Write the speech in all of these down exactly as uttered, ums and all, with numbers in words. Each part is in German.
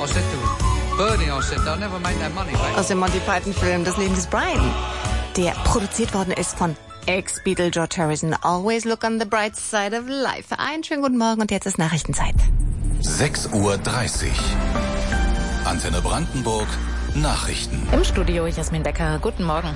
I said to Bernie, I said, they'll never make that money back. Aus dem Monty Python-Film Das Leben des Brian, der produziert worden ist von Ex-Beatle George Harrison. Always look on the bright side of life. Einen schönen guten Morgen und jetzt ist Nachrichtenzeit. sechs Uhr dreißig. Antenne Brandenburg, Nachrichten. Im Studio Jasmin Becker, guten Morgen.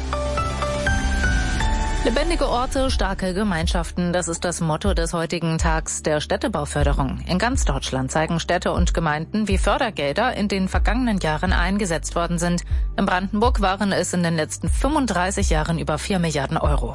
Lebendige Orte, starke Gemeinschaften, das ist das Motto des heutigen Tags der Städtebauförderung. In ganz Deutschland zeigen Städte und Gemeinden, wie Fördergelder in den vergangenen Jahren eingesetzt worden sind. In Brandenburg waren es in den letzten fünfunddreißig Jahren über vier Milliarden Euro.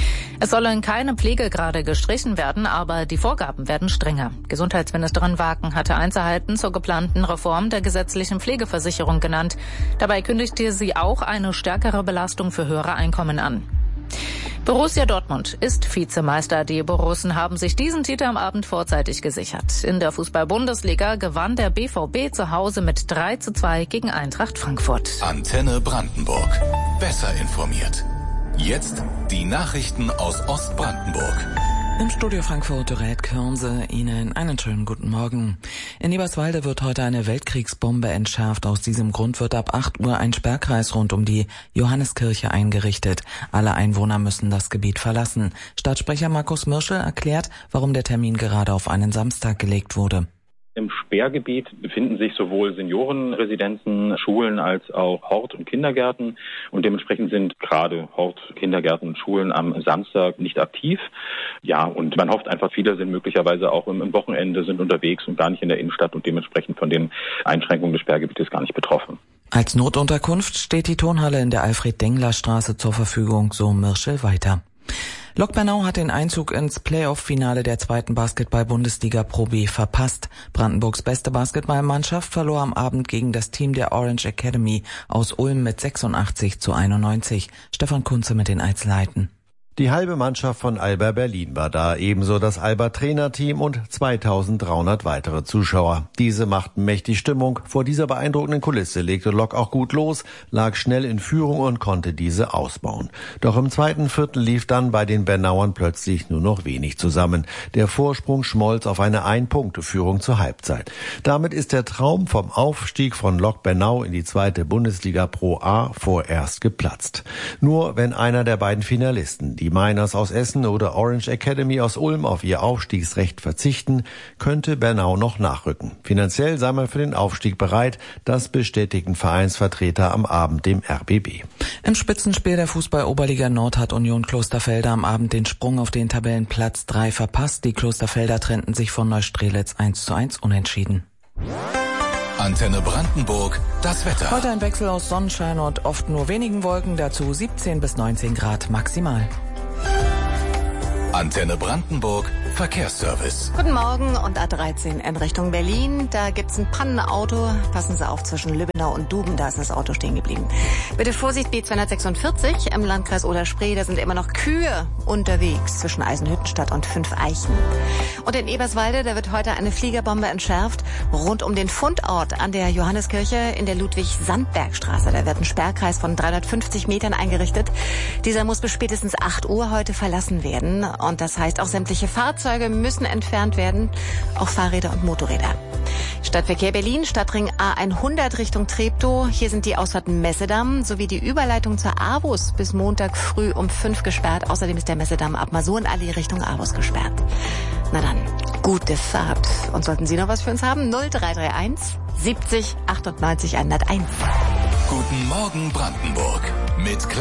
Es sollen keine Pflegegrade gestrichen werden, aber die Vorgaben werden strenger. Gesundheitsministerin Waken hatte Einzelheiten zur geplanten Reform der gesetzlichen Pflegeversicherung genannt. Dabei kündigte sie auch eine stärkere Belastung für höhere Einkommen an. Borussia Dortmund ist Vizemeister. Die Borussen haben sich diesen Titel am Abend vorzeitig gesichert. In der Fußball-Bundesliga gewann der B V B zu Hause mit drei zu zwei gegen Eintracht Frankfurt. Antenne Brandenburg. Besser informiert. Jetzt die Nachrichten aus Ostbrandenburg. Im Studio Frankfurt Dorät Körnse, Ihnen einen schönen guten Morgen. In Eberswalde wird heute eine Weltkriegsbombe entschärft. Aus diesem Grund wird ab acht Uhr ein Sperrkreis rund um die Johanneskirche eingerichtet. Alle Einwohner müssen das Gebiet verlassen. Stadtsprecher Markus Mirschel erklärt, warum der Termin gerade auf einen Samstag gelegt wurde. Im Sperrgebiet befinden sich sowohl Seniorenresidenzen, Schulen als auch Hort- und Kindergärten. Und dementsprechend sind gerade Hort, Kindergärten und Schulen am Samstag nicht aktiv. Ja, und man hofft einfach, viele sind möglicherweise auch im Wochenende sind unterwegs und gar nicht in der Innenstadt und dementsprechend von den Einschränkungen des Sperrgebietes gar nicht betroffen. Als Notunterkunft steht die Turnhalle in der Alfred-Dengler-Straße zur Verfügung, so Mirschel weiter. Lok Bernau hat den Einzug ins Playoff-Finale der zweiten Basketball-Bundesliga Pro B verpasst. Brandenburgs beste Basketballmannschaft verlor am Abend gegen das Team der Orange Academy aus Ulm mit sechsundachtzig zu einundneunzig. Stefan Kunze mit den Einzelheiten. Die halbe Mannschaft von Alba Berlin war da, ebenso das Alba Trainerteam und zweitausenddreihundert weitere Zuschauer. Diese machten mächtig Stimmung. Vor dieser beeindruckenden Kulisse legte Lok auch gut los, lag schnell in Führung und konnte diese ausbauen. Doch im zweiten Viertel lief dann bei den Bernauern plötzlich nur noch wenig zusammen. Der Vorsprung schmolz auf eine Ein-Punkte-Führung zur Halbzeit. Damit ist der Traum vom Aufstieg von Lok Bernau in die zweite Bundesliga Pro A vorerst geplatzt. Nur wenn einer der beiden Finalisten, die Die Miners aus Essen oder Orange Academy aus Ulm, auf ihr Aufstiegsrecht verzichten, könnte Bernau noch nachrücken. Finanziell sei man für den Aufstieg bereit, das bestätigten Vereinsvertreter am Abend dem R B B. Im Spitzenspiel der Fußball-Oberliga Nord hat Union Klosterfelder am Abend den Sprung auf den Tabellenplatz drei verpasst. Die Klosterfelder trennten sich von Neustrelitz eins zu eins unentschieden. Antenne Brandenburg, das Wetter. Heute ein Wechsel aus Sonnenschein und oft nur wenigen Wolken, dazu siebzehn bis neunzehn Grad maximal. Antenne Brandenburg, Verkehrsservice. Guten Morgen und A dreizehn in Richtung Berlin. Da gibt's ein Pannenauto. Passen Sie auf, zwischen Lübbenau und Duben, da ist das Auto stehen geblieben. Bitte Vorsicht, B zweihundertsechsundvierzig im Landkreis Oder-Spree. Da sind immer noch Kühe unterwegs zwischen Eisenhüttenstadt und Fünfeichen. Und in Eberswalde, da wird heute eine Fliegerbombe entschärft. Rund um den Fundort an der Johanneskirche in der Ludwig-Sandberg-Straße. Da wird ein Sperrkreis von dreihundertfünfzig Metern eingerichtet. Dieser muss bis spätestens acht Uhr heute verlassen werden. Und das heißt, auch sämtliche Fahrzeuge müssen entfernt werden, auch Fahrräder und Motorräder. Stadtverkehr Berlin, Stadtring A hundert Richtung Treptow. Hier sind die Ausfahrten Messedamm sowie die Überleitung zur Avus bis Montag früh um fünf gesperrt. Außerdem ist der Messedamm ab Masurenallee Richtung Avus gesperrt. Na dann, gute Fahrt. Und sollten Sie noch was für uns haben? null drei drei eins siebzig achtundneunzig hunderteins. Guten Morgen Brandenburg mit